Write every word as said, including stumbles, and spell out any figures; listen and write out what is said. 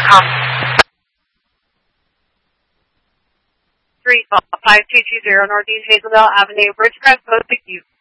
com. Three five two two zero Northeast Hazeldale Avenue, Ridgecrest, Post six U.